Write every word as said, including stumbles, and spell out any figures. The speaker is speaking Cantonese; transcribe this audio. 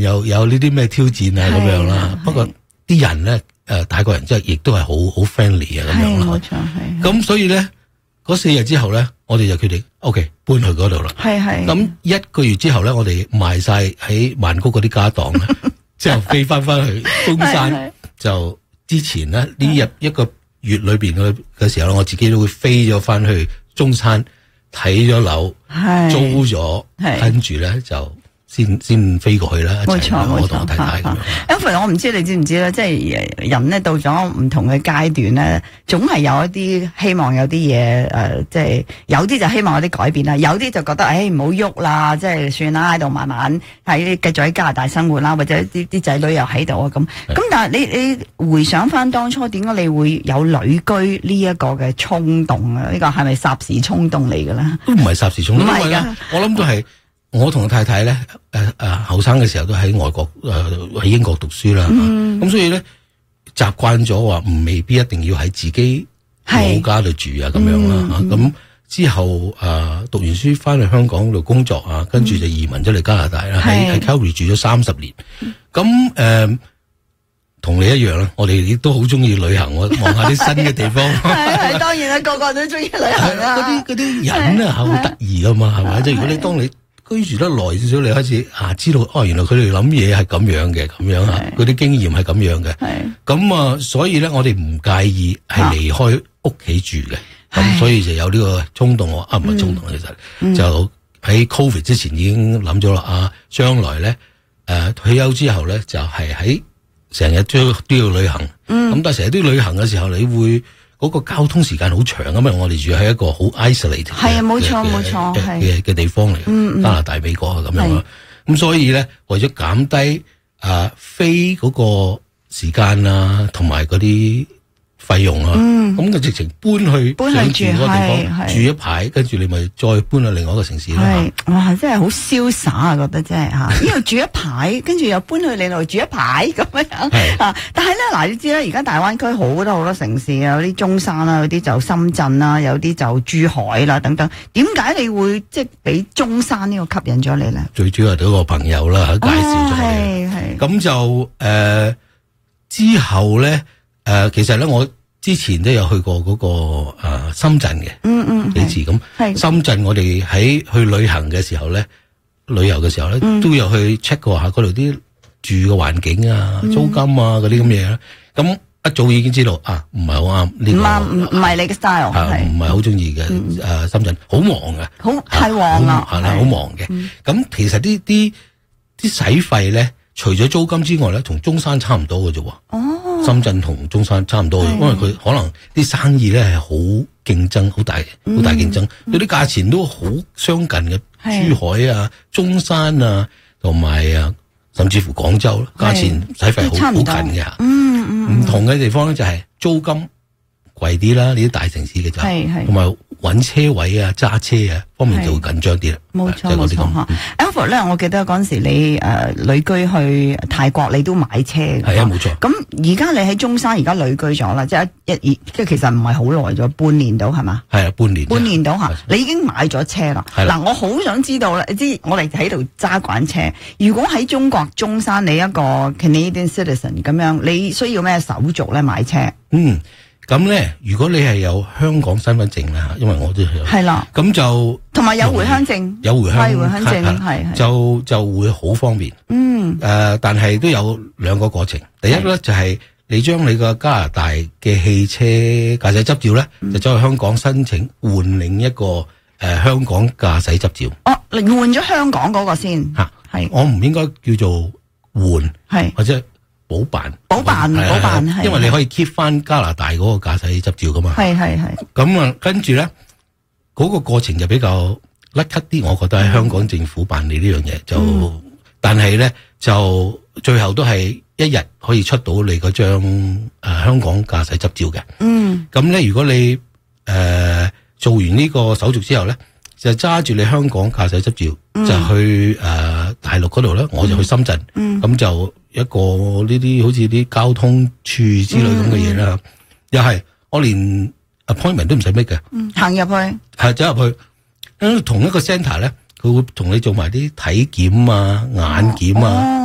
有有呢啲咩挑戰啊咁樣啦。不過啲人咧，誒泰國人即係亦都係好好 friendly 啊咁樣啦。 冇錯係。 咁所以咧，嗰四日之後咧，我哋就決定 OK 搬去嗰度啦。 係係。 咁一個月之後咧，我哋賣晒喺曼谷嗰啲家當咧，之後飛翻翻去中山。就之前咧呢日一個月裏邊嘅嘅時候咧，我自己都會飛咗翻去中山睇咗樓，租咗，跟住咧就先先飛過去啦。 冇錯冇錯。 我同我太太咁樣。 Alfred，我唔知你知唔知咧，即係人咧到咗唔同嘅階段咧，總係有一啲希望有啲嘢誒，即係有啲就希望有啲改變啦，有啲就覺得誒唔好喐啦，即係算啦，喺度慢慢喺繼續喺加拿大生活啦，或者啲啲仔女又喺度啊咁。咁但係你你回想翻當初點解你會有旅居呢一個嘅衝動啊？呢個係咪霎時衝動嚟㗎啦？ 都唔係霎時衝動， 唔係㗎， 我諗都係。我同我太太咧，誒誒後生嘅時候都喺外國誒喺、呃、英國讀書啦，咁、嗯、所以咧習慣咗話唔未必一定要喺自己老家度住啊咁樣啦嚇。咁、嗯、之後誒、呃、讀完書翻去香港度工作啊，跟住就移民咗嚟加拿大啦，喺喺 Calgary 住咗三十年。咁誒同你一樣啦，我哋亦都好中意旅行，我望下啲新嘅地方。 係係當然啦，個個都中意旅行啦。 嗰啲嗰啲人咧係好得意噶嘛，係咪？即係如果你當你居住得耐少少，你開始啊知道哦，原來佢哋諗嘢係咁樣嘅，咁樣啊，嗰啲經驗係咁樣嘅。咁啊，所以咧，我哋唔介意係離開屋企住嘅。咁所以就有呢個衝動，啊唔係衝動，其實、嗯、就喺 Covid 之前已經諗咗啦。啊，將來咧誒、呃、退休之後咧，就係喺成日都都要旅行。咁、嗯、但係成日都要旅行嘅時候，你會。嗰、那個交通時間好長啊，因為我哋住喺一個好 isolated 係啊，冇錯冇錯嘅嘅地方嚟，嗯嗯，加拿大、美國啊咁樣咯。咁所以咧，為咗減低啊飛嗰個時間啊，同埋嗰啲費用啊，咁、嗯、就直情搬去搬去住嗰個地方住一排，跟住你咪再搬去另外一個城市咯。 係哇，真係好瀟灑啊！覺得真係嚇，呢度住一排，跟住又搬去另外住一排咁樣嚇。但係咧嗱，你知啦，而家大灣區好多好多城市啊，有啲中山啦，有啲就深圳啦，有啲就珠海啦等等。點解你會即係俾中山呢個吸引咗你咧？最主要係嗰個朋友啦，介紹咗你。係係。咁就誒、呃、之後咧。誒、呃，其實咧，我之前都有去過嗰、那個誒、呃、深圳嘅，嗯嗯，幾次咁。係深圳，我哋喺去旅行嘅時候咧，旅遊嘅時候咧、嗯，都有去 check 過下嗰度啲住嘅環境啊、嗯、租金啊嗰啲咁嘢啦。咁一早已經知道啊，唔係好啱呢個，唔啱，唔唔係你嘅 style，係唔係好中意嘅？誒、嗯呃，深圳好忙嘅，好太旺啦，係啦，好忙嘅。咁、嗯、其實啲啲啲使費咧，除咗租金之外咧，同中山差唔多嘅啫。哦。深圳同中山差唔多，因為佢可能啲生意咧係好競爭，好大好大競爭，有、嗯、啲價錢都好相近嘅。珠海啊、中山啊，同埋啊，甚至乎廣州，價錢使費好好近嘅。嗯嗯，唔同嘅地方咧就係租金貴啲啦，呢啲大城市嘅就係，同埋搵車位啊、揸車啊方面就會緊張啲啦。冇錯冇錯吓。Alfred 咧，我記得嗰陣時你誒旅居去泰國，你都買車嘅。係啊，冇錯。咁而家你喺中山而家旅居咗啦，即係一一即係其實唔係好耐咗，半年到係嘛？係啊，半年。半年到吓，你已經買咗車啦。嗱，我好想知道咧，即係我哋喺度揸慣車。如果喺中國中山，你一個 Canadian citizen 咁樣，你需要咩手續咧買車？嗯。咁咧，如果你係有香港身份證啦，因為我都係有，係啦，咁就同埋有回鄉證，有回鄉回鄉證係就就會好方便。嗯，誒、呃，但係都有兩個過程。第一咧就係、是、你將你個加拿大嘅汽車駕駛執照咧、嗯，就走去香港申請換領一個誒、呃、香港駕駛執照。哦，你換咗香港嗰個先吓，係我唔應該叫做換，係或者。補辦，補辦，補辦，因為你可以 keep 翻加拿大嗰個駕駛執照噶嘛。係係係。咁啊，跟住咧，嗰、那個過程就比較甩咳啲，我覺得喺香港政府辦理呢樣嘢就，嗯、但係咧就最後都係一日可以出到你嗰張誒香港駕駛執照嘅。嗯。咁咧，如果你誒、呃、做完呢個手續之後咧，就揸住你香港駕駛執照、嗯、就去誒、呃、大陸嗰度咧，我就去深圳。嗯。咁就。一個呢啲好似啲交通處之類咁嘅嘢啦，又係我連 appointment 都唔使 make 嘅，行入去係走入去，咁同一個 centre 咧，佢會同你做埋啲體檢啊、眼檢啊，